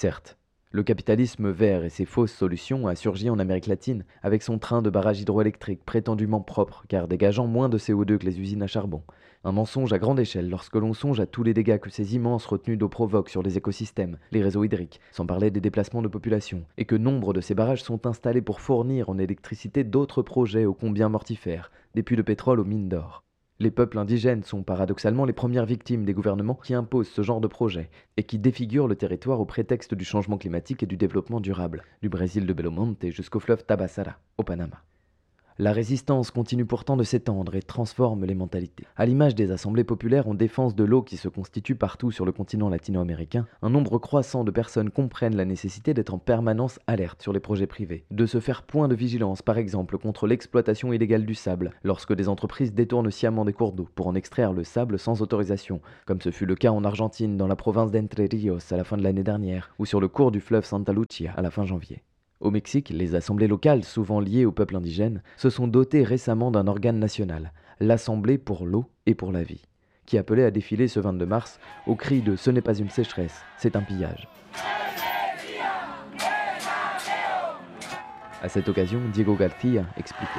Certes, le capitalisme vert et ses fausses solutions a surgi en Amérique latine avec son train de barrages hydroélectriques prétendument propre car dégageant moins de CO2 que les usines à charbon. Un mensonge à grande échelle lorsque l'on songe à tous les dégâts que ces immenses retenues d'eau provoquent sur les écosystèmes, les réseaux hydriques, sans parler des déplacements de population, et que nombre de ces barrages sont installés pour fournir en électricité d'autres projets ô combien mortifères, des puits de pétrole aux mines d'or. Les peuples indigènes sont paradoxalement les premières victimes des gouvernements qui imposent ce genre de projet et qui défigurent le territoire au prétexte du changement climatique et du développement durable, du Brésil de Belo Monte jusqu'au fleuve Tabasara, au Panama. La résistance continue pourtant de s'étendre et transforme les mentalités. À l'image des assemblées populaires en défense de l'eau qui se constituent partout sur le continent latino-américain, un nombre croissant de personnes comprennent la nécessité d'être en permanence alerte sur les projets privés, de se faire point de vigilance par exemple contre l'exploitation illégale du sable, lorsque des entreprises détournent sciemment des cours d'eau pour en extraire le sable sans autorisation, comme ce fut le cas en Argentine dans la province d'Entre Ríos à la fin de l'année dernière, ou sur le cours du fleuve Santa Lucia à la fin janvier. Au Mexique, les assemblées locales, souvent liées au peuple indigène, se sont dotées récemment d'un organe national, l'Assemblée pour l'eau et pour la vie, qui appelait à défiler ce 22 mars au cri de « Ce n'est pas une sécheresse, c'est un pillage ». À cette occasion, Diego García expliquait.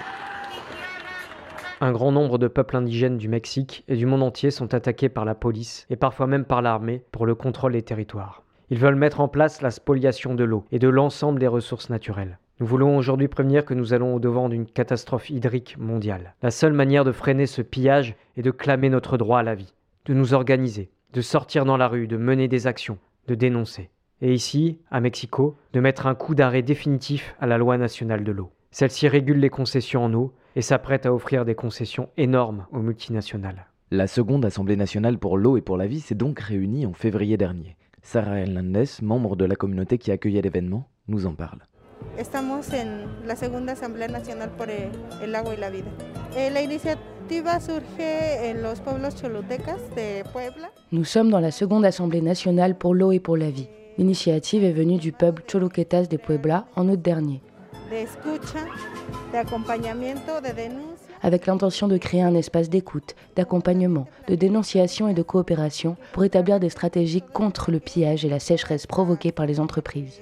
Un grand nombre de peuples indigènes du Mexique et du monde entier sont attaqués par la police et parfois même par l'armée pour le contrôle des territoires. Ils veulent mettre en place la spoliation de l'eau et de l'ensemble des ressources naturelles. Nous voulons aujourd'hui prévenir que nous allons au-devant d'une catastrophe hydrique mondiale. La seule manière de freiner ce pillage est de clamer notre droit à la vie, de nous organiser, de sortir dans la rue, de mener des actions, de dénoncer. Et ici, à Mexico, de mettre un coup d'arrêt définitif à la loi nationale de l'eau. Celle-ci régule les concessions en eau et s'apprête à offrir des concessions énormes aux multinationales. La seconde Assemblée nationale pour l'eau et pour la vie s'est donc réunie en février dernier. Sarah Hernández, membre de la communauté qui accueillait l'événement, nous en parle. Estamos en la segunda Asamblea Nacional por el agua y la vida. La iniciativa surge en los pueblos cholutecas de Puebla. Nous sommes dans la seconde Assemblée nationale pour l'eau et pour la vie. L'initiative est venue du peuple Choluquetas de Puebla en août dernier. De escucha, de acompañamiento, de denuncia. Avec l'intention de créer un espace d'écoute, d'accompagnement, de dénonciation et de coopération pour établir des stratégies contre le pillage et la sécheresse provoquées par les entreprises.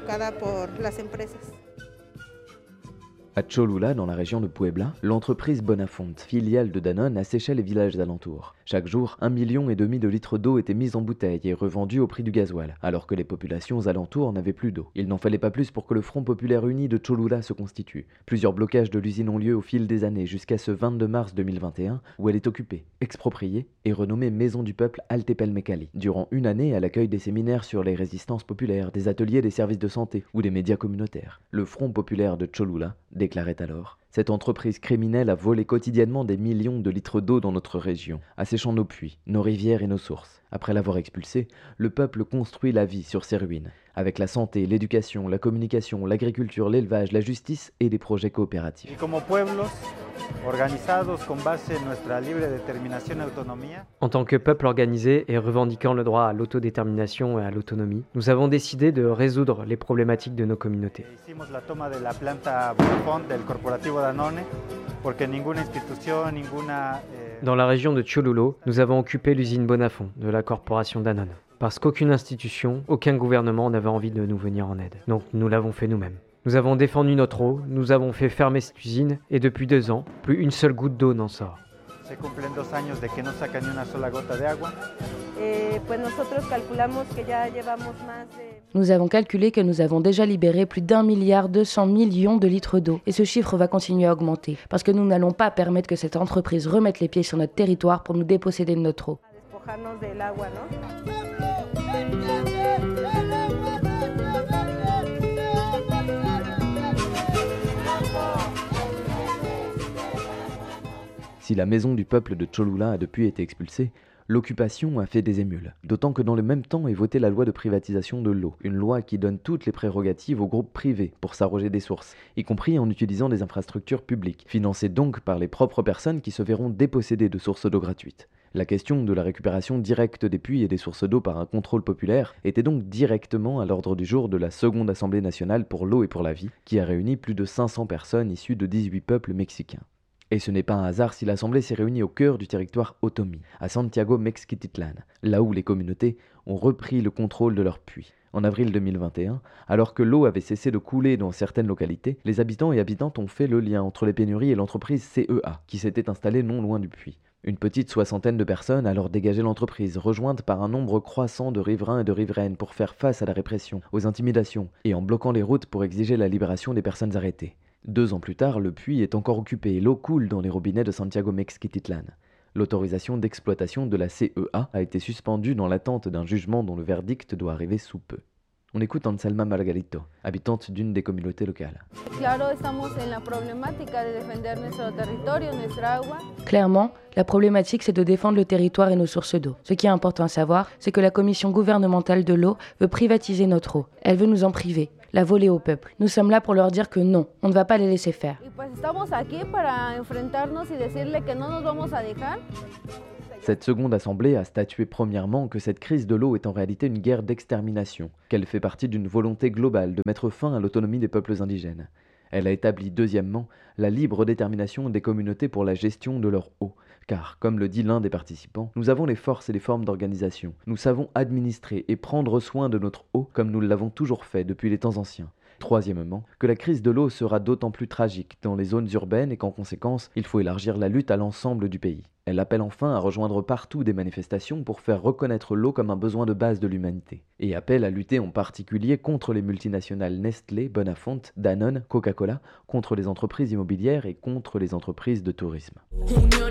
À Cholula, dans la région de Puebla, l'entreprise Bonafonte, filiale de Danone, asséchait les villages alentours. Chaque jour, 1,5 million de litres d'eau étaient mis en bouteilles et revendus au prix du gasoil, alors que les populations alentours n'avaient plus d'eau. Il n'en fallait pas plus pour que le Front populaire uni de Cholula se constitue. Plusieurs blocages de l'usine ont lieu au fil des années jusqu'à ce 22 mars 2021, où elle est occupée, expropriée et renommée Maison du Peuple Altepelmecali. Durant une année, elle accueille des séminaires sur les résistances populaires, des ateliers des services de santé ou des médias communautaires. Le Front populaire de Cholula déclarait alors: cette entreprise criminelle a volé quotidiennement des millions de litres d'eau dans notre région, asséchant nos puits, nos rivières et nos sources. Après l'avoir expulsé, le peuple construit la vie sur ses ruines, avec la santé, l'éducation, la communication, l'agriculture, l'élevage, la justice et des projets coopératifs. En tant que peuple organisé et revendiquant le droit à l'autodétermination et à l'autonomie, nous avons décidé de résoudre les problématiques de nos communautés. Dans la région de Cholula, nous avons occupé l'usine Bonafont de la corporation Danone, parce qu'aucune institution, aucun gouvernement n'avait envie de nous venir en aide. Donc nous l'avons fait nous-mêmes. Nous avons défendu notre eau, nous avons fait fermer cette usine, et depuis 2 ans, plus une seule goutte d'eau n'en sort. Nous avons calculé que nous avons déjà libéré plus d'1,2 milliard de litres d'eau. Et ce chiffre va continuer à augmenter, parce que nous n'allons pas permettre que cette entreprise remette les pieds sur notre territoire pour nous déposséder de notre eau. Si la maison du peuple de Cholula a depuis été expulsée, l'occupation a fait des émules. D'autant que dans le même temps est votée la loi de privatisation de l'eau, une loi qui donne toutes les prérogatives aux groupes privés pour s'arroger des sources, y compris en utilisant des infrastructures publiques, financées donc par les propres personnes qui se verront dépossédées de sources d'eau gratuites. La question de la récupération directe des puits et des sources d'eau par un contrôle populaire était donc directement à l'ordre du jour de la seconde Assemblée nationale pour l'eau et pour la vie, qui a réuni plus de 500 personnes issues de 18 peuples mexicains. Et ce n'est pas un hasard si l'Assemblée s'est réunie au cœur du territoire Otomi, à Santiago Mexquititlan, là où les communautés ont repris le contrôle de leurs puits. En avril 2021, alors que l'eau avait cessé de couler dans certaines localités, les habitants et habitantes ont fait le lien entre les pénuries et l'entreprise CEA, qui s'était installée non loin du puits. Une petite soixantaine de personnes a alors dégagé l'entreprise, rejointe par un nombre croissant de riverains et de riveraines pour faire face à la répression, aux intimidations, et en bloquant les routes pour exiger la libération des personnes arrêtées. 2 ans plus tard, le puits est encore occupé et l'eau coule dans les robinets de Santiago Mexquititlan. L'autorisation d'exploitation de la CEA a été suspendue dans l'attente d'un jugement dont le verdict doit arriver sous peu. On écoute Anselma Margarito, habitante d'une des communautés locales. Clairement, la problématique, c'est de défendre le territoire et nos sources d'eau. Ce qui est important à savoir, c'est que la commission gouvernementale de l'eau veut privatiser notre eau. Elle veut nous en priver, la voler au peuple. Nous sommes là pour leur dire que non, on ne va pas les laisser faire. Cette seconde assemblée a statué premièrement que cette crise de l'eau est en réalité une guerre d'extermination, qu'elle fait partie d'une volonté globale de mettre fin à l'autonomie des peuples indigènes. Elle a établi deuxièmement la libre détermination des communautés pour la gestion de leur eau, car, comme le dit l'un des participants, nous avons les forces et les formes d'organisation. Nous savons administrer et prendre soin de notre eau comme nous l'avons toujours fait depuis les temps anciens. Troisièmement, que la crise de l'eau sera d'autant plus tragique dans les zones urbaines et qu'en conséquence, il faut élargir la lutte à l'ensemble du pays. Elle appelle enfin à rejoindre partout des manifestations pour faire reconnaître l'eau comme un besoin de base de l'humanité. Et appelle à lutter en particulier contre les multinationales Nestlé, Bonafont, Danone, Coca-Cola, contre les entreprises immobilières et contre les entreprises de tourisme.